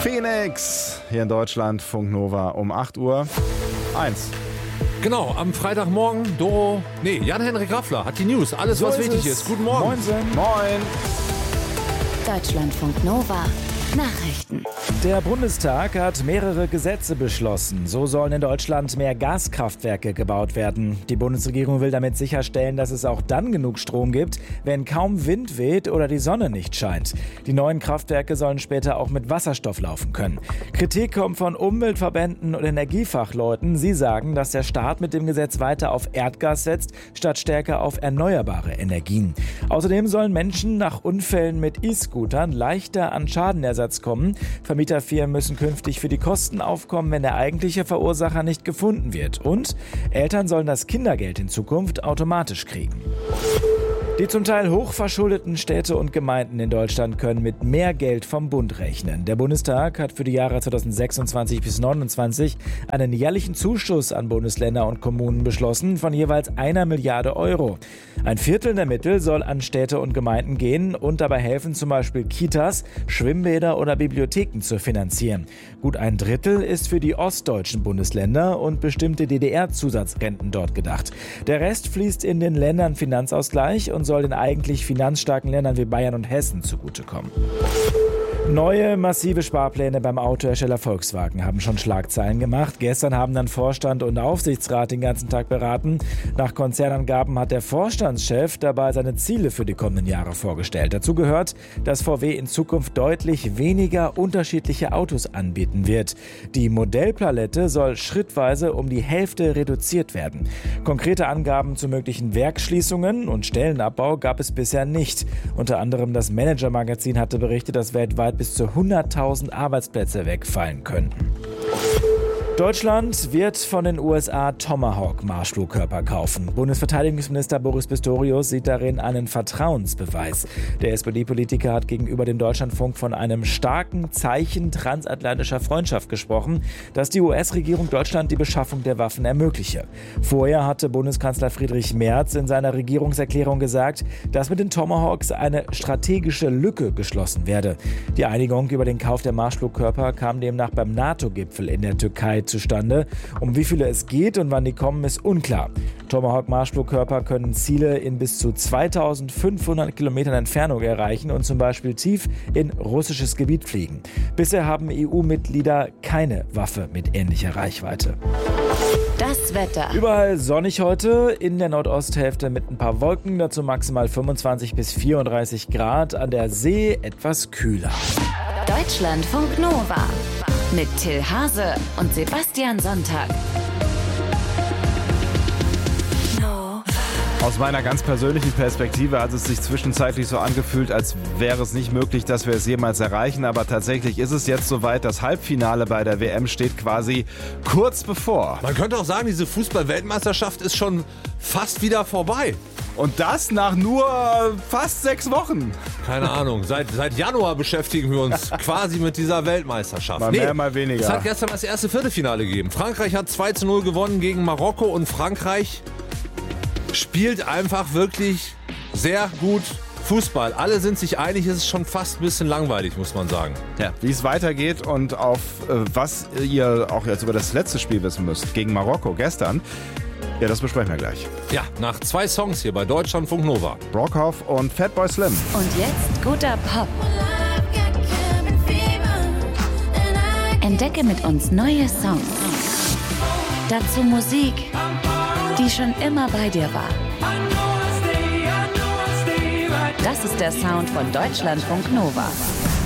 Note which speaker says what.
Speaker 1: Phoenix hier in Deutschland, Funk Nova um 8:01 Uhr.
Speaker 2: Genau, am Freitagmorgen, Jan-Henrik Raffler hat die News. Alles, was wichtig ist. Guten Morgen.
Speaker 1: Moin.
Speaker 3: Deutschlandfunk Nova. Nachrichten.
Speaker 4: Der Bundestag hat mehrere Gesetze beschlossen. So sollen in Deutschland mehr Gaskraftwerke gebaut werden. Die Bundesregierung will damit sicherstellen, dass es auch dann genug Strom gibt, wenn kaum Wind weht oder die Sonne nicht scheint. Die neuen Kraftwerke sollen später auch mit Wasserstoff laufen können. Kritik kommt von Umweltverbänden und Energiefachleuten. Sie sagen, dass der Staat mit dem Gesetz weiter auf Erdgas setzt, statt stärker auf erneuerbare Energien. Außerdem sollen Menschen nach Unfällen mit E-Scootern leichter an Schadenersatz kommen. Vermieterfirmen müssen künftig für die Kosten aufkommen, wenn der eigentliche Verursacher nicht gefunden wird. Und Eltern sollen das Kindergeld in Zukunft automatisch kriegen. Die zum Teil hochverschuldeten Städte und Gemeinden in Deutschland können mit mehr Geld vom Bund rechnen. Der Bundestag hat für die Jahre 2026 bis 2029 einen jährlichen Zuschuss an Bundesländer und Kommunen beschlossen von jeweils 1 Milliarde Euro. Ein Viertel der Mittel soll an Städte und Gemeinden gehen und dabei helfen, zum Beispiel Kitas, Schwimmbäder oder Bibliotheken zu finanzieren. Gut ein Drittel ist für die ostdeutschen Bundesländer und bestimmte DDR-Zusatzrenten dort gedacht. Der Rest fließt in den Ländern-Finanzausgleich und soll den eigentlich finanzstarken Ländern wie Bayern und Hessen zugutekommen. Neue massive Sparpläne beim Autohersteller Volkswagen haben schon Schlagzeilen gemacht. Gestern haben dann Vorstand und Aufsichtsrat den ganzen Tag beraten. Nach Konzernangaben hat der Vorstandschef dabei seine Ziele für die kommenden Jahre vorgestellt. Dazu gehört, dass VW in Zukunft deutlich weniger unterschiedliche Autos anbieten wird. Die Modellpalette soll schrittweise um die Hälfte reduziert werden. Konkrete Angaben zu möglichen Werksschließungen und Stellenabbau gab es bisher nicht. Unter anderem das Manager-Magazin hatte berichtet, dass weltweit bis zu 100.000 Arbeitsplätze wegfallen könnten. Deutschland wird von den USA Tomahawk-Marschflugkörper kaufen. Bundesverteidigungsminister Boris Pistorius sieht darin einen Vertrauensbeweis. Der SPD-Politiker hat gegenüber dem Deutschlandfunk von einem starken Zeichen transatlantischer Freundschaft gesprochen, dass die US-Regierung Deutschland die Beschaffung der Waffen ermögliche. Vorher hatte Bundeskanzler Friedrich Merz in seiner Regierungserklärung gesagt, dass mit den Tomahawks eine strategische Lücke geschlossen werde. Die Einigung über den Kauf der Marschflugkörper kam demnach beim NATO-Gipfel in der Türkei zustande. Um wie viele es geht und wann die kommen, ist unklar. Tomahawk-Marschflugkörper können Ziele in bis zu 2500 Kilometern Entfernung erreichen und zum Beispiel tief in russisches Gebiet fliegen. Bisher haben EU-Mitglieder keine Waffe mit ähnlicher Reichweite.
Speaker 3: Das Wetter.
Speaker 4: Überall sonnig heute, in der Nordosthälfte mit ein paar Wolken, dazu maximal 25 bis 34 Grad, an der See etwas kühler.
Speaker 3: Deutschlandfunk Nova mit Till Hase und Sebastian Sonntag.
Speaker 1: Aus meiner ganz persönlichen Perspektive hat es sich zwischenzeitlich so angefühlt, als wäre es nicht möglich, dass wir es jemals erreichen. Aber tatsächlich ist es jetzt soweit. Das Halbfinale bei der WM steht quasi kurz bevor.
Speaker 2: Man könnte auch sagen, diese Fußball-Weltmeisterschaft ist schon fast wieder vorbei.
Speaker 1: Und das nach nur fast 6 Wochen.
Speaker 2: Keine Ahnung, seit Januar beschäftigen wir uns quasi mit dieser Weltmeisterschaft.
Speaker 1: Mal mehr, mal weniger.
Speaker 2: Es hat gestern das erste Viertelfinale gegeben. Frankreich hat 2:0 gewonnen gegen Marokko und Frankreich spielt einfach wirklich sehr gut Fußball. Alle sind sich einig, es ist schon fast ein bisschen langweilig, muss man sagen.
Speaker 1: Ja, wie es weitergeht und auf was ihr auch jetzt über das letzte Spiel wissen müsst, gegen Marokko gestern, ja, das besprechen wir gleich.
Speaker 2: Ja, nach 2 Songs hier bei Deutschlandfunk Nova.
Speaker 1: Brockhoff und Fatboy Slim.
Speaker 3: Und jetzt guter Pop. Entdecke mit uns neue Songs. Dazu Musik, die schon immer bei dir war. Das ist der Sound von Deutschlandfunk Nova.